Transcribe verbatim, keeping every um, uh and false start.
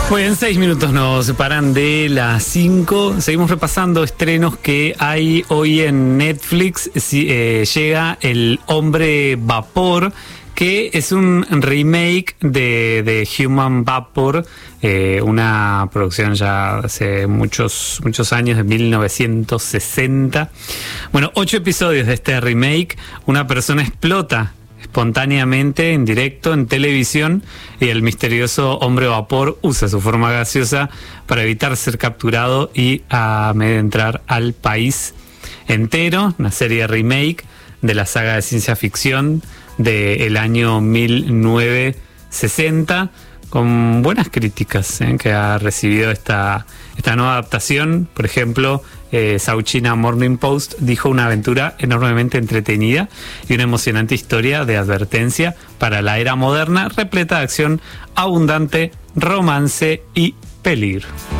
Muy bien, seis minutos nos separan de las cinco. Seguimos repasando estrenos que hay hoy en Netflix. Si, eh, llega El Hombre Vapor, que es un remake de, de Human Vapor, eh, una producción ya hace muchos, muchos años, de mil novecientos sesenta. Bueno, ocho episodios de este remake. Una persona explota espontáneamente en directo en televisión y el misterioso hombre vapor usa su forma gaseosa para evitar ser capturado y amedrentar al país entero. Una serie remake de la saga de ciencia ficción del año mil novecientos sesenta, con buenas críticas ¿eh? que ha recibido esta, esta nueva adaptación. Por ejemplo, eh, South China Morning Post dijo: una aventura enormemente entretenida y una emocionante historia de advertencia para la era moderna, repleta de acción, abundante, romance y peligro.